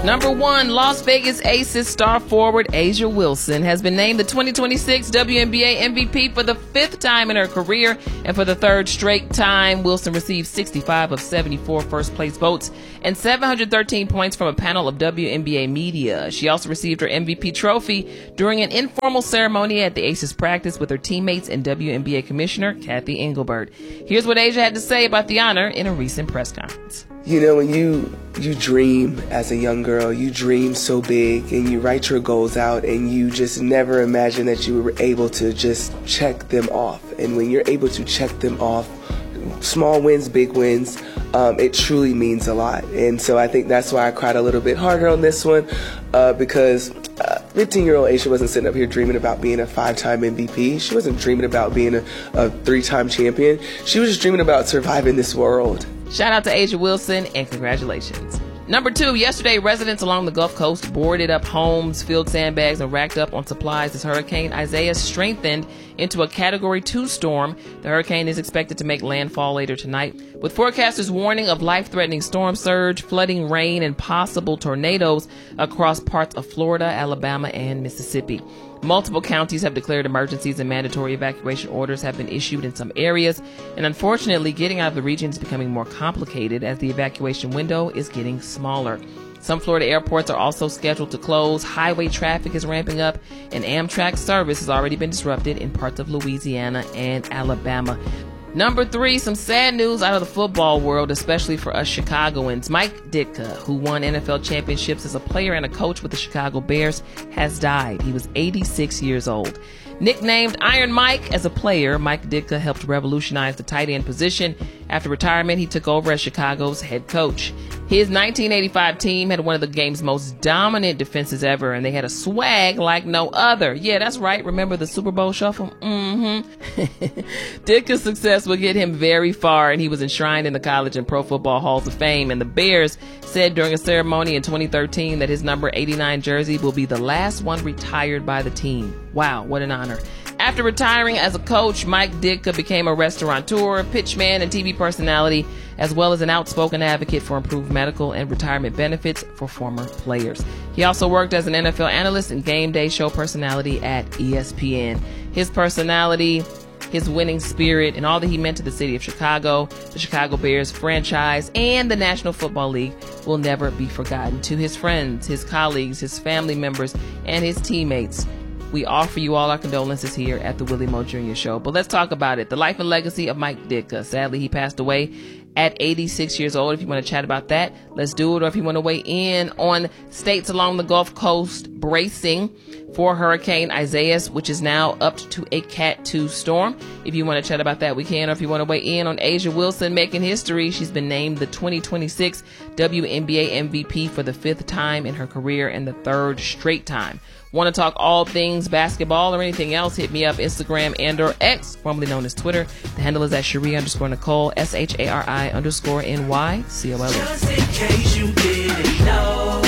Number 1, Las Vegas Aces star forward A'ja Wilson has been named the 2026 WNBA MVP for the 5th time in her career, and for the 3rd straight time, Wilson received 65 of 74 first-place votes and 713 points from a panel of WNBA media. She also received her MVP trophy during an informal ceremony at the Aces practice with her teammates and WNBA Commissioner Kathy Engelbert. Here's what A'ja had to say about the honor in a recent press conference. You know, when you dream as a young girl, you dream so big and you write your goals out and you just never imagine that you were able to just check them off. And when you're able to check them off, small wins, big wins, it truly means a lot. And so I think that's why I cried a little bit harder on this one, because 15-year-old A'ja wasn't sitting up here dreaming about being a 5-time MVP. She wasn't dreaming about being a 3-time champion. She was just dreaming about surviving this world. Shout out to A'ja Wilson and congratulations. Number 2, yesterday, residents along the Gulf Coast boarded up homes, filled sandbags, and racked up on supplies as Hurricane Isaias strengthened into a Category 2 storm. The hurricane is expected to make landfall later tonight, with forecasters warning of life-threatening storm surge, flooding, rain, and possible tornadoes across parts of Florida, Alabama, and Mississippi. Multiple counties have declared emergencies and mandatory evacuation orders have been issued in some areas. And unfortunately, getting out of the region is becoming more complicated as the evacuation window is getting smaller. Some Florida airports are also scheduled to close. Highway traffic is ramping up, and Amtrak service has already been disrupted in parts of Louisiana and Alabama. Number 3, some sad news out of the football world, especially for us Chicagoans. Mike Ditka, who won NFL championships as a player and a coach with the Chicago Bears, has died. He was 86 years old. Nicknamed Iron Mike as a player, Mike Ditka helped revolutionize the tight end position. After retirement, he took over as Chicago's head coach. His 1985 team had one of the game's most dominant defenses ever, and they had a swag like no other. Yeah, that's right. Remember the Super Bowl shuffle? Ditka's success would get him very far, and he was enshrined in the College and Pro Football Halls of Fame. And the Bears said during a ceremony in 2013 that his number 89 jersey will be the last one retired by the team. Wow, what an honor. After retiring as a coach, Mike Ditka became a restaurateur, pitchman, and TV personality, as well as an outspoken advocate for improved medical and retirement benefits for former players. He also worked as an NFL analyst and game day show personality at ESPN. His personality, his winning spirit, and all that he meant to the city of Chicago, the Chicago Bears franchise, and the National Football League will never be forgotten. To his friends, his colleagues, his family members, and his teammates, we offer you all our condolences here at the Willie Moe Jr. Show. But let's talk about it. The life and legacy of Mike Ditka. Sadly, he passed away at 86 years old. If you want to chat about that, let's do it. Or if you want to weigh in on states along the Gulf Coast bracing for Hurricane Isaias, which is now up to a Cat 2 storm. If you want to chat about that, we can. Or if you want to weigh in on A'ja Wilson making history, she's been named the 2026 WNBA MVP for the 5th time in her career and the 3rd straight time. Want to talk all things basketball or anything else? Hit me up, Instagram and or X, formerly known as Twitter. The handle is at Cherie_Nicole, SHARI_NY, COLE. Just in case you didn't know,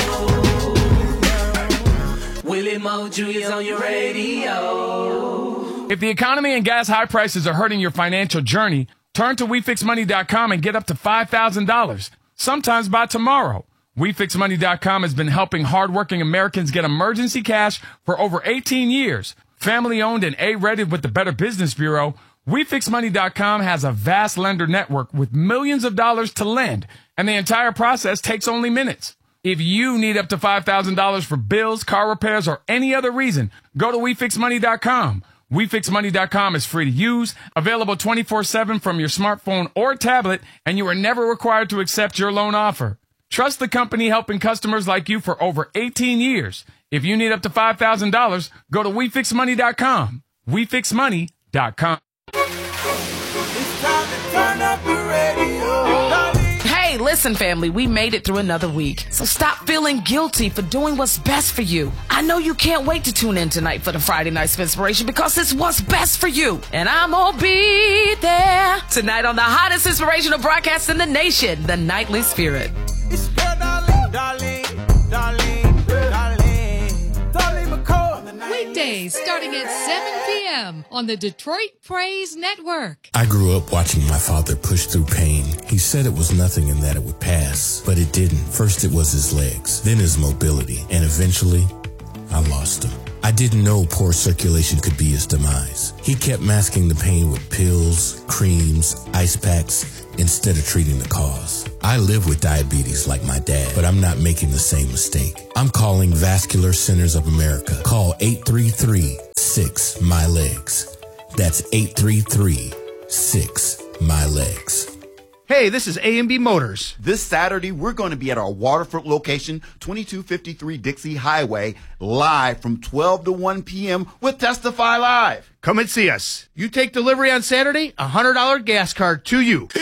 Willie Moe Jr.'s on your radio. If the economy and gas high prices are hurting your financial journey, turn to WeFixMoney.com and get up to $5,000, sometimes by tomorrow. WeFixMoney.com has been helping hardworking Americans get emergency cash for over 18 years. Family owned and A-rated with the Better Business Bureau, WeFixMoney.com has a vast lender network with millions of dollars to lend, and the entire process takes only minutes. If you need up to $5,000 for bills, car repairs, or any other reason, go to WeFixMoney.com. WeFixMoney.com is free to use, available 24/7 from your smartphone or tablet, and you are never required to accept your loan offer. Trust the company helping customers like you for over 18 years. If you need up to $5,000, go to WeFixMoney.com. WeFixMoney.com. It's time to turn up the radio. Hey, listen, family, we made it through another week. So stop feeling guilty for doing what's best for you. I know you can't wait to tune in tonight for the Friday Nights of Inspiration because it's what's best for you. And I'm gonna be there tonight on the hottest inspirational broadcast in the nation, The Nightly Spirit. It's girl, darling, darling, darling, darling, darling McCall. Weekdays Saturdays starting at 7 p.m. on the Detroit Praise Network. I grew up watching my father push through pain. He said it was nothing and that it would pass, but it didn't. First it was his legs, then his mobility, and eventually I lost him. I didn't know poor circulation could be his demise. He kept masking the pain with pills, creams, ice packs, instead of treating the cause. I live with diabetes like my dad, but I'm not making the same mistake. I'm calling Vascular Centers of America. Call 833-6-MY-LEGS. That's 833-6-MY-LEGS. Hey, this is A&B Motors. This Saturday, we're going to be at our Waterford location, 2253 Dixie Highway, live from 12 to 1 p.m. with Testify Live. Come and see us. You take delivery on Saturday, $100 gas card to you.